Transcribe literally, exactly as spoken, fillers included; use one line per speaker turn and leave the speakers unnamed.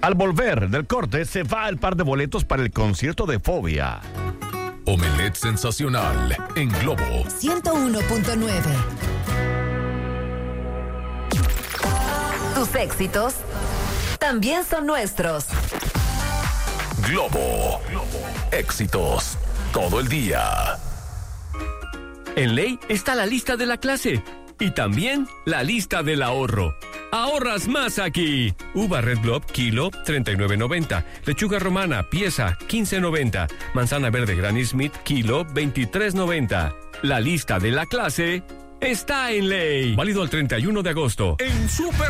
Al volver del corte, se va el par de boletos para el concierto de Fobia.
Omelette sensacional en Globo
ciento uno punto nueve. Tus éxitos también son nuestros.
Globo. Éxitos todo el día.
En Ley está la lista de la clase y también la lista del ahorro. Ahorras más aquí. Uva Red Globe, kilo, treinta y nueve noventa. Lechuga romana, pieza, quince noventa. Manzana verde Granny Smith, kilo, veintitrés noventa. La lista de la clase está en Ley. Válido el treinta y uno de agosto. En Super